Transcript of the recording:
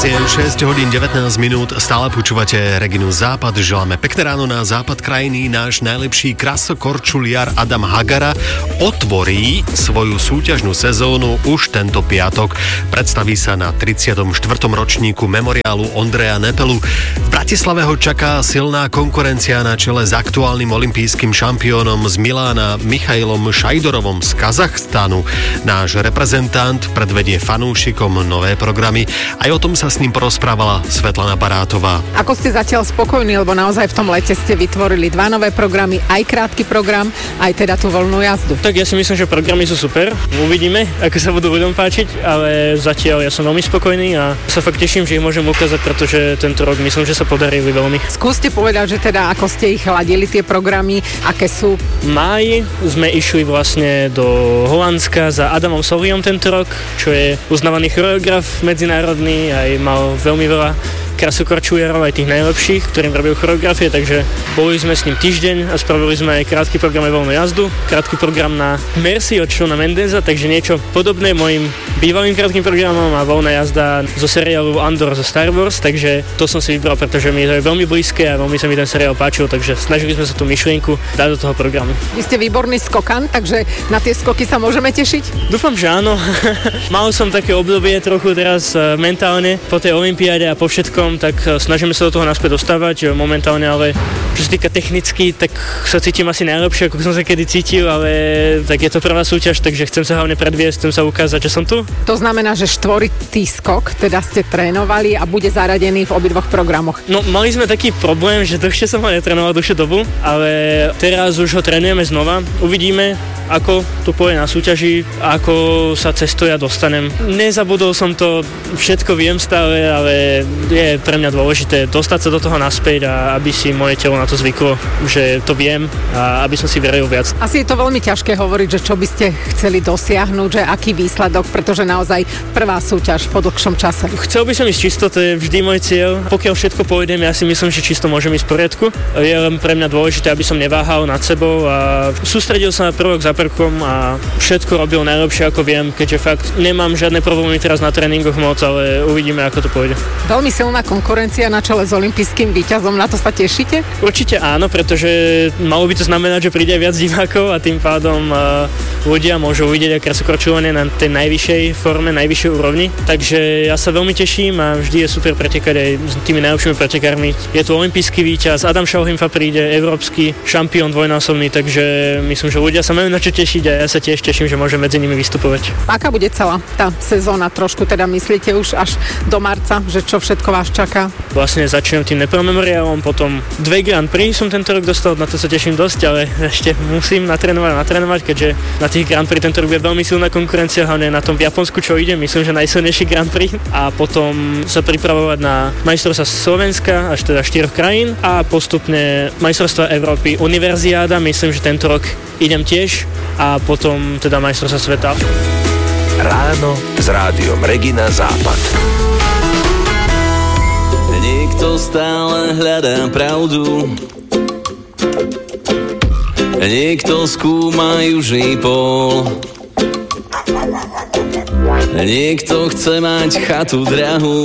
Teraz je 6 hodín 19 minút, stále počúvate Reginu Západ. Želáme pekné ráno na západ krajiny. Náš najlepší krasokorčuliar Adam Hagara otvorí svoju súťažnú sezónu už tento piatok. Predstaví sa na 34. ročníku memoriálu Ondreja Nepelu. V Bratislave ho čaká silná konkurencia na čele s aktuálnym olympijským šampiónom z Milána Michailom Šajdorovom z Kazachstanu. Náš reprezentant predvedie fanúšikom nové programy. Aj o tom sa s ním porozprávala Svetlana Barátová. Ako ste zatiaľ spokojní, lebo naozaj v tom lete ste vytvorili 2 nové programy, aj krátky program, aj teda tú voľnú jazdu. Tak ja si myslím, že programy sú super. Uvidíme, ako sa budú ľuďom páčiť, ale zatiaľ ja som veľmi spokojný a sa fakt teším, že ich môžem ukázať, pretože tento rok myslím, že sa podarili veľmi. Skúste povedať, že teda ako ste ich hladili tie programy, aké sú? V máji sme išli vlastne do Holandska za Adamom Soliom tento rok, čo je uznávaný choreograf medzinárodný, aj mal veľmi veľa krasokorčuliarov, aj tých najlepších, ktorým robil choreografie, takže boli sme s ním týždeň a spravili sme aj krátky program aj voľnú jazdu, krátky program na Merci od Shona Mendesa, takže niečo podobné mojim bývalým krátkym programom a voľná jazda zo seriálu Andor zo Star Wars, takže to som si vybral, pretože mi to je veľmi blízke a veľmi sa mi ten seriál páčil, takže snažili sme sa tú myšlienku dať do toho programu. Vy ste výborný skokan, takže na tie skoky sa môžeme tešiť? Dúfam, že áno. Mal som také obdobie trochu teraz mentálne po tej olympiáde a po všetkom, tak snažíme sa do toho naspäť dostávať momentálne, ale čo sa týka technicky, tak sa cítim asi najlepšie, ako som sa kedy cítil, ale tak je to prvá súťaž, takže chcem sa hlavne predviesť, chcem sa ukázať, že som tu. To znamená, že štvoritý skok, teda ste trénovali a bude zaradený v obidvoch programoch. No, mali sme taký problém, že dlhšie som ho netrénoval dlhšiu dobu, ale teraz už ho trénujeme znova. Uvidíme, ako to pôjde na súťaži, ako sa cez to ja dostanem. Nezabudol som to, všetko viem stále, ale je pre mňa dôležité dostať sa do toho naspäť a aby si moje telo na to zvyklo, že to viem a aby som si veril viac. Asi je to veľmi ťažké hovoriť, že čo by ste chceli dosiahnuť, že aký výsledok, pretože naozaj prvá súťaž po dlhšom čase. Chcel by som ísť čisto, to je vždy môj cieľ. Pokiaľ všetko pôjdem, ja si myslím, že čisto môžem ísť v poriadku. Je len pre mňa dôležité, aby som neváhal nad sebou a sústredil sa na prvok za prvkom a všetko robil najlepšie, ako viem, keďže fakt nemám žiadne problémy teraz na tréningoch moc, ale uvidíme, ako to pôjde. Veľmi silná konkurencia na čele s olympijským víťazom, na to sa tešíte? Určite áno, pretože malo by to znamenať, že príde viac divákov a tým pádom ľudia môžu uvidieť aj krasokorčuľovanie na tej najvyššej forme, najvyššej úrovni. Takže ja sa veľmi teším a vždy je super pretekať aj s tými najlepšími pretekármi. Je tu olympijský víťaz, Adam Šauhimfa príde, európsky šampión dvojnásobný, takže myslím, že ľudia sa majú na čo tešiť a ja sa tiež teším, že môžem medzi nimi vystupovať. Aká bude celá tá sezóna? Trošku teda myslíte už až do marca, že čo všetko vás čaká? Vlastne začnem tým Nepel memoriálom, potom 2 Grand Prix som tento rok dostal, na to sa teším dosť, ale ešte musím natrénovať, keďže na tých Grand Prix tento rok bude veľmi silná konkurencia, hlavne na tom v Japonsku, čo ide, myslím, že najsilnejší Grand Prix a potom sa pripravovať na majstrovstvá Slovenska, až teda 4 krajín a postupne majstrovstvá Európy, univerziáda, myslím, že tento rok idem tiež a potom teda majstrovstvá sveta. Ráno s rádiom Regina Západ. Niekto stále hľadá pravdu, niekto skúma južný pól, niekto chce mať chatu drahú.